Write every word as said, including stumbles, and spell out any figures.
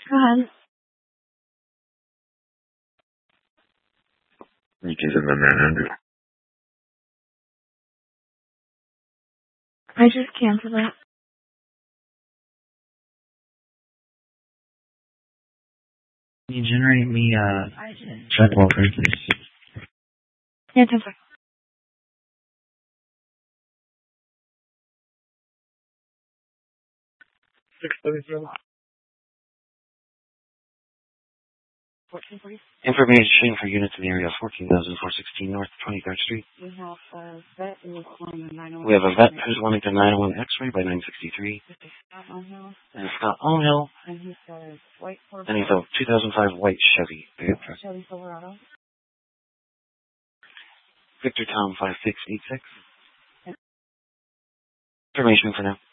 Go ahead. You can send them nine hundred. I just canceled it. Can you generate me uh check walker, please? Yeah, ten seconds. Six thirty-seven. Fourteen, please. Information for units in the area of fourteen thousand four hundred sixteen North twenty-third Street. We have a vet in this one, the nine oh one. We have a vet who's wanting the nine oh one X-ray by nine sixty-three. Scott Ownhill. And Scott Ownhill. And he's got a white Ford. And he's a two thousand five white Chevy. Chevy Silverado. Victor Tom five six eight six. Information for now.